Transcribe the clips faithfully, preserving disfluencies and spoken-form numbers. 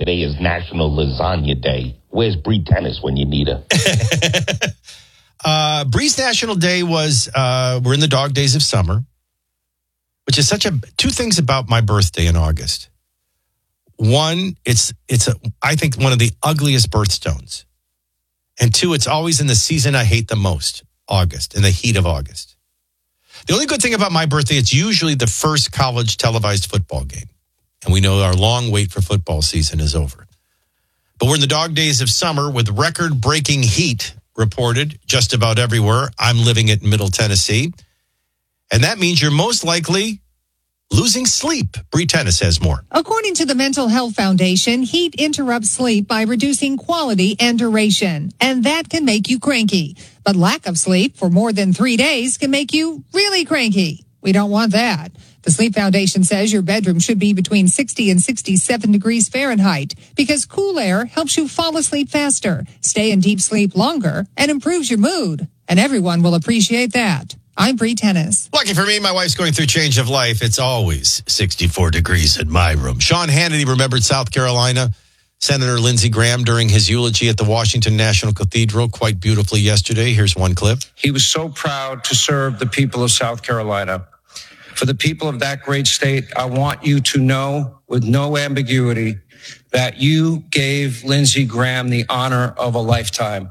Today is National Lasagna Day. Where's Bree Tennis when you need her? uh, Bree's National Day was, uh, we're in the dog days of summer, which is such a, two things about my birthday in August. One, it's, it's a, I think one of the ugliest birthstones. And two, it's always in the season I hate the most, August, in the heat of August. The only good thing about my birthday, it's usually the first college televised football game. And we know our long wait for football season is over. But we're in the dog days of summer with record-breaking heat reported just about everywhere. I'm living it in Middle Tennessee. And that means you're most likely losing sleep. Bree Tennis has more. According to the Mental Health Foundation, heat interrupts sleep by reducing quality and duration. And that can make you cranky. But lack of sleep for more than three days can make you really cranky. We don't want that. The Sleep Foundation says your bedroom should be between sixty and sixty-seven degrees Fahrenheit because cool air helps you fall asleep faster, stay in deep sleep longer, and improves your mood. And everyone will appreciate that. I'm Bree Tennis. Lucky for me, my wife's going through change of life. It's always sixty-four degrees in my room. Sean Hannity remembered South Carolina. Senator Lindsey Graham during his eulogy at the Washington National Cathedral quite beautifully yesterday. Here's one clip. He was so proud to serve the people of South Carolina. For the people of that great state, I want you to know with no ambiguity that you gave Lindsey Graham the honor of a lifetime.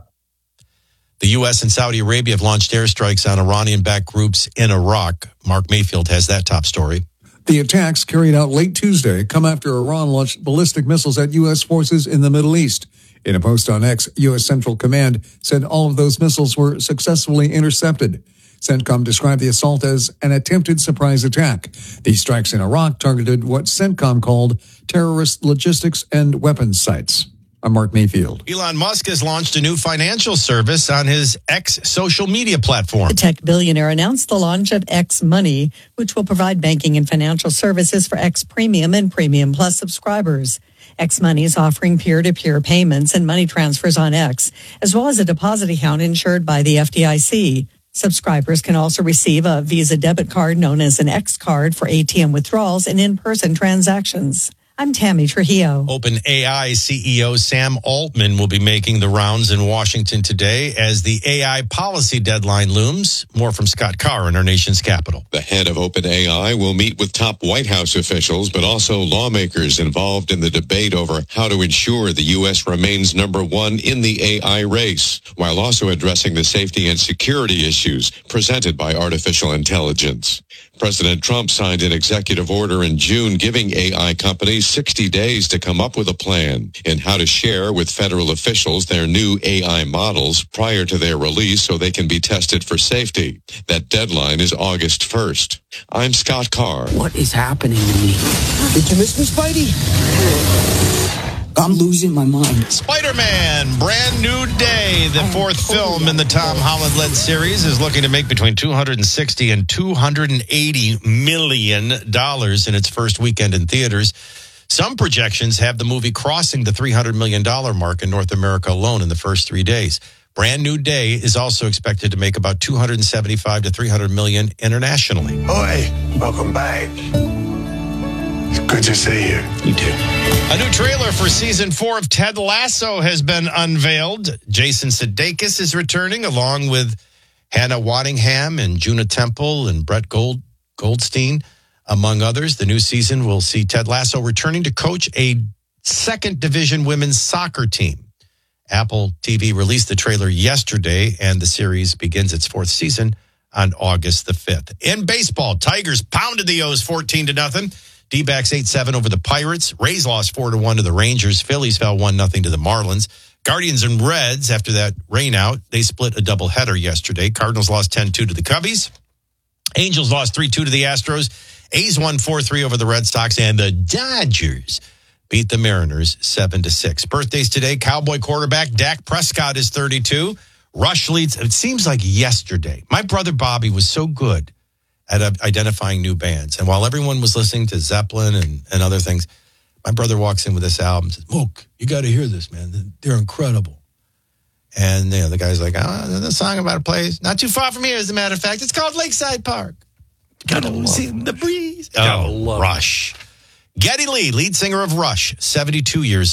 The U S and Saudi Arabia have launched airstrikes on Iranian-backed groups in Iraq. Mark Mayfield has that top story. The attacks carried out late Tuesday come after Iran launched ballistic missiles at U S forces in the Middle East. In a post on X, U S Central Command said all of those missiles were successfully intercepted. CENTCOM described the assault as an attempted surprise attack. These strikes in Iraq targeted what CENTCOM called terrorist logistics and weapons sites. I'm Mark Mayfield. Elon Musk has launched a new financial service on his X social media platform. The tech billionaire announced the launch of X Money, which will provide banking and financial services for X Premium and Premium Plus subscribers. X Money is offering peer-to-peer payments and money transfers on X, as well as a deposit account insured by the F D I C. Subscribers can also receive a Visa debit card known as an X card for A T M withdrawals and in-person transactions. I'm Tammy Trujillo. OpenAI C E O Sam Altman will be making the rounds in Washington today as the A I policy deadline looms. More from Scott Carr in our nation's capital. The head of OpenAI will meet with top White House officials, but also lawmakers involved in the debate over how to ensure the U S remains number one in the A I race, while also addressing the safety and security issues presented by artificial intelligence. President Trump signed an executive order in June giving A I companies sixty days to come up with a plan and how to share with federal officials their new A I models prior to their release so they can be tested for safety. That deadline is August first. I'm Scott Carr. What is happening to me? Did you miss me, Spidey? I'm losing my mind. Spider-Man, Brand New Day, the fourth film in the Tom Holland-led series, is looking to make between two hundred sixty and two hundred eighty million dollars in its first weekend in theaters. Some projections have the movie crossing the three hundred million dollars mark in North America alone in the first three days. Brand New Day is also expected to make about two hundred seventy-five to three hundred million internationally. Oi, welcome back. It's good to see you. You too. A new trailer for season four of Ted Lasso has been unveiled. Jason Sudeikis is returning along with Hannah Waddingham and Juna Temple and Brett Gold, Goldstein, among others. The new season will see Ted Lasso returning to coach a second division women's soccer team. Apple T V released the trailer yesterday, and the series begins its fourth season on August the fifth. In baseball, Tigers pounded the O's fourteen to nothing. D-backs eight seven over the Pirates. Rays lost four to one to the Rangers. Phillies fell one nothing to the Marlins. Guardians and Reds, after that rain out, they split a doubleheader yesterday. Cardinals lost ten two to the Cubbies. Angels lost three two to the Astros. A's won four three over the Red Sox. And the Dodgers beat the Mariners seven to six. Birthdays today, Cowboy quarterback Dak Prescott is thirty-two. Rush leads, it seems like yesterday. My brother Bobby was so good at identifying new bands. And while everyone was listening to Zeppelin and, and other things, my brother walks in with this album and says, Mook, you got to hear this, man. They're incredible. And you know, the guy's like, oh, there's a song about a place not too far from here, as a matter of fact. It's called Lakeside Park. Gotta love in the breeze. Oh, Rush. Geddy Lee, lead singer of Rush, seventy-two years